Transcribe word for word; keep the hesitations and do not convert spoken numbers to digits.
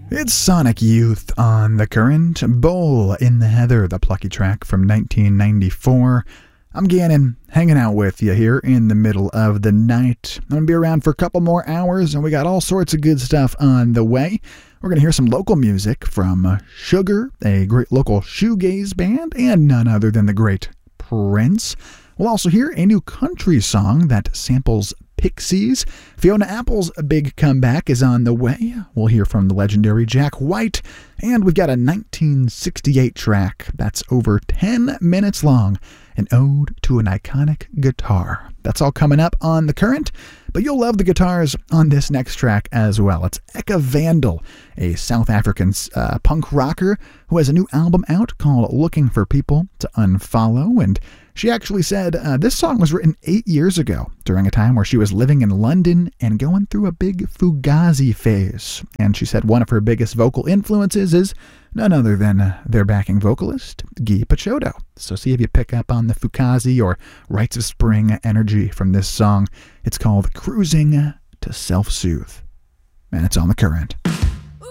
It's Sonic Youth on The Current, Bowl in the Heather, the plucky track from nineteen ninety-four. I'm Gannon, hanging out with you here in the middle of the night. I'm going to be around for a couple more hours, and we got all sorts of good stuff on the way. We're going to hear some local music from Sugar, a great local shoegaze band, and none other than the great Prince. We'll also hear a new country song that samples Pixies. Fiona Apple's big comeback is on the way. We'll hear from the legendary Jack White. And we've got a nineteen sixty-eight track that's over ten minutes long, an ode to an iconic guitar. That's all coming up on The Current, but you'll love the guitars on this next track as well. It's Eka Vandal, a South African uh, punk rocker who has a new album out called Looking for People to Unfollow, and she actually said uh, this song was written eight years ago during a time where she was living in London and going through a big Fugazi phase. And she said one of her biggest vocal influences is none other than uh, their backing vocalist, Guy Picciotto. So see if you pick up on the Fugazi or Rites of Spring energy from this song. It's called Cruising to Self-Soothe, and it's on The Current.